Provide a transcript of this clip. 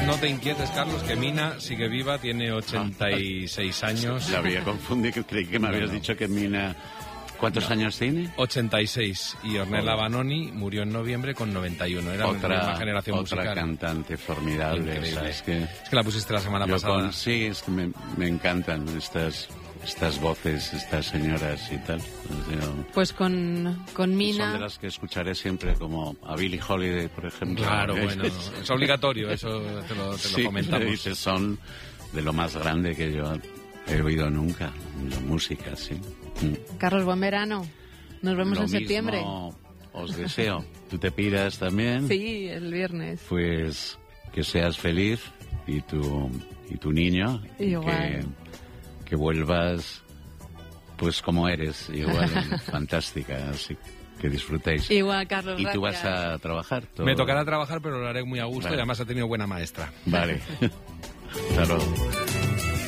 No te inquietes, Carlos, que Mina sigue viva, tiene 86 años. La había confundido, creí que me habías dicho que Mina... ¿Cuántos años tiene? 86. Y Ornella Vanoni murió en noviembre con 91. Era la misma generación musical. Otra cantante formidable. Increíble. Es que la pusiste la semana pasada. Sí, es que me encantan estas voces, estas señoras y tal. Pues con Mina... Son de las que escucharé siempre, como a Billie Holiday, por ejemplo. Claro, bueno, es obligatorio, eso te lo comentamos. Sí, son de lo más grande que yo he oído nunca, la música, sí. Carlos, buen verano. Nos vemos en septiembre. Os deseo. ¿Tú te piras también? Sí, el viernes. Pues que seas feliz y tu niño. Igual. Que vuelvas pues como eres, igual, fantástica, así que disfrutéis. Igual, Carlos, ¿Y gracias. tú vas a trabajar? ¿Todo? Me tocará trabajar, pero lo haré muy a gusto, y además ha tenido buena maestra. Vale. Hasta luego.